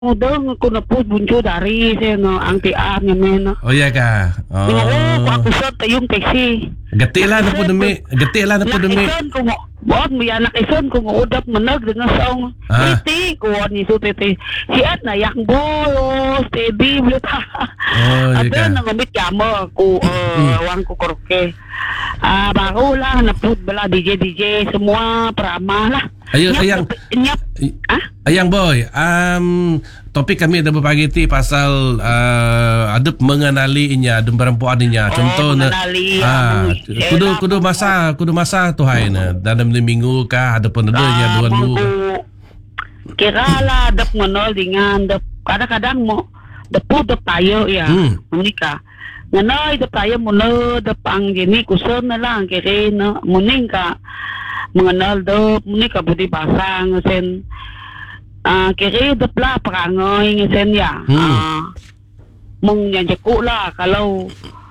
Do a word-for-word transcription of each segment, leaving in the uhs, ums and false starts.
Udang ko na po bunso dari sa no ang tiar nga men. Oh iya ka. Oh. Oo, ako sa tayong taxi. Gati la na po dumi. Gati la na po dumi. Nakison ko mo. Buat mo yan nakison ko mo udap manag dengan song. Ah. Titi ko ni so titi. Si at na yak bolos steady bluta. Oh, iya ka. Ada na ngamit kamo ko uh, wang ko korke. Ah, bago lah na put bala D J D J semua prama lah. Ayang ayang nyap. Ah? Ayang boy, um, topik kami ada berbagi ti pasal uh, adep mengenali inya, adep perempuan inya. Oh, Contoh na mengenali, ah, anu, kudu kudu masa, kudu masa tu hai na. Dalam minggu kah ada pun ada nya dua dua. Kira lah adep menol dengan adep kadang-kadang mo depu dep tayo ya. Hmm. Menika. Nganoy dep tayo muno dep ang gini kuson na lang kiri na muning ka mengenal dep menika budi pasang sen. Ah, uh, kiri depla perangai ngesen ya. Ah, hmm. uh, mung yang jaku lah kalau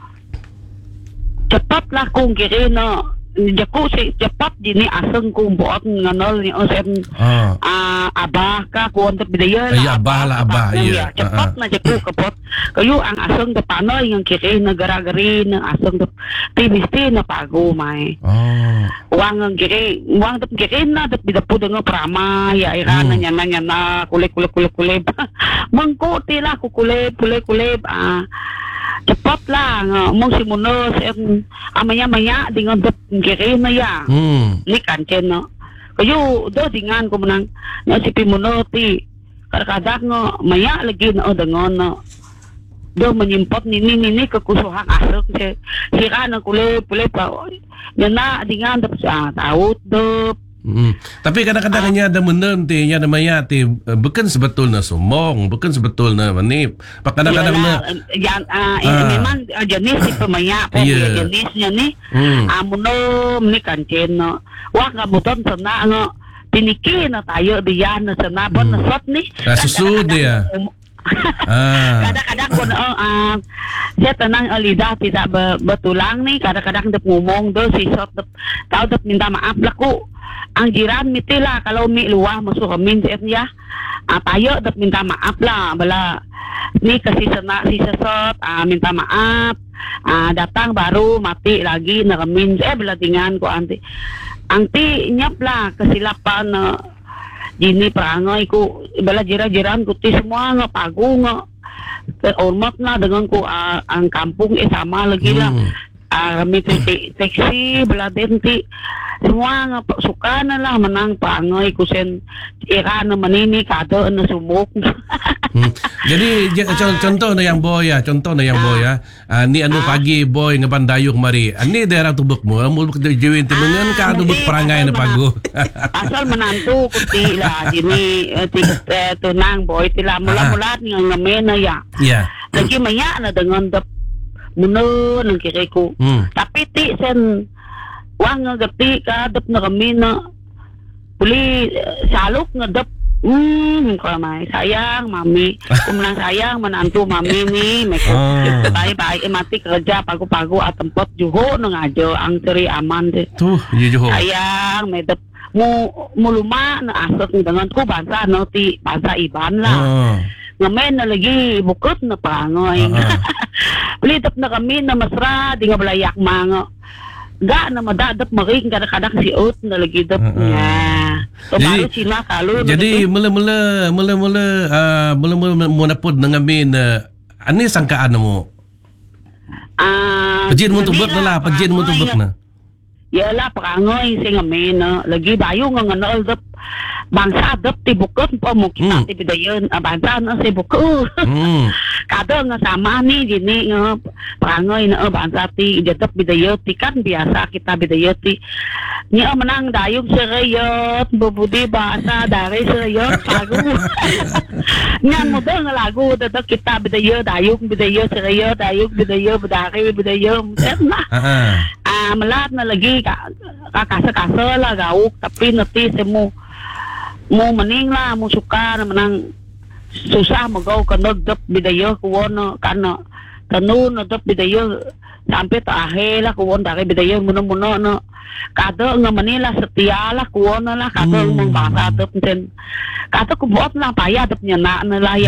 cepat lah kung kiri na jaku si cepat jini aseng kung buat nganol ni osen ah uh, abah ka ku untuk bidaya lah. Iya abah lah abah iya. Cepat na jaku kapot. Kayu ang aseng de panoy yang kiri na gara-gari na aseng de tibisti na pago mai. Oh. Uang ang kiri, uang de kiri na de bidapu dengan prama ya ira na nyana nyana kulip kulip kulip kulip. Mangkuti lah ku kulip kulip kulip ah. Cepat lah mong si muno sen amanya maya dengan de kiri na ya. Hmm. Ni kancen no. Kayu do dengan ko menang na si pimuno ti kadang-kadang no maya lagi no dengan no. Do menyimpot nini nini kekusuhan asok si sira na kulip kulip pa. Yana dengan de sa taut do. Hmm. Tapi kadang-kadang uh, ada menern ti nya namanya ti uh, bukan sebetulnya somong, bukan sebetulnya manip. Pak kadang-kadang na yang uh, uh, memang uh, jenis si pemaya po yeah. Jenisnya ni hmm. Amuno ni kancen no. Wa nga buton sana ngo piniki na tayo diyan na sana bon na sot ni. Susu dia. Ah. Kadang-kadang pun uh, uh, saya tenang uh, lidah tidak be, betulang nih. Kadang-kadang dep ngomong do si sot dep tahu dep minta maaf lah ku. Ang jiran mitila kalau mi luah masuk amin ya. Ah tayo dep minta maaf lah bala ni kasih sena si sesot ah minta maaf. Ah datang baru mati lagi naramin eh bala dengan ko anti. Anti nyap lah kesilapan uh, jini perangai ku bala jiran-jiran ku ti semua nga pagu nga hormat lah dengan ku uh, ang kampung eh sama lagi lah. Hmm. Ah kami teksi bala denti semua nga suka na lah menang pangoy kusen ira na manini kado na sumuk. hmm. Jadi uh, contoh na yang boy ya, contoh na yang uh, boy ya. Uh, ni anu uh, pagi boy ngaban dayung mari. Ani daerah tubuk mo, muluk jiwin timengan ka anu buk perangai na pago. Asal menantu kuti lah jini uh, tunang boy tila mula-mula ni ngamen na ya. Yeah. Lagi maya na dengan dep muno nang kiriku. Hmm. Tapi ti sen wang ngerti ka dep na kami na puli saluk na dep hmm kamay sayang mami kumlang sayang menantu mami ni meko oh. Baik-baik mati kerja pagu-pagu at tempat juho nang ajo ang seri aman de tuh iya juho sayang may dep mu muluma na asot ni dengan ku bangsa no ti bangsa iban lah oh. Ngamen na lagi bukot na pangoy uh-huh. Pelitap na kami na masra di nga balayak mga ga na madadap maring kadang-kadang si ut na lagi dap niya. So baru sila kalau jadi mula-mula mula-mula uh, mula-mula muna pod na ngamin uh, ani sangkaan mo? Ah, uh, pajin mo tubok na la, pajin mo tubok na. Yala parangoy sing ngamin na lagi bayo nga nganol dap bangsa dap ti bukot po mo kita mm. ti bidayon uh, bangsa na si bukot. Mm. Kada nga sama ni gini nga parangoy na uh, bangsa ti jatap bidayot ti kan biasa kita bidayot ti niya menang dayog sereyot bubudi bahasa dari sereyot lagu nyan mo nga lagu dadak kita bidayot dayog bidayot sereyot dayog bidayot budari bidayot na ah malat na lagi kakasa-kasa lah gauk tapi nanti semu mo maning lah mo suka na menang susah magaw ka nagdap bidayo ko no kana tanun atau bidayo sampai ta ahela kuon ta bidayo muno-muno no kado nga Manila setia lah kuon lah kado Hmm. mong basa atau pen kado kubot lah payah atau nyana na lah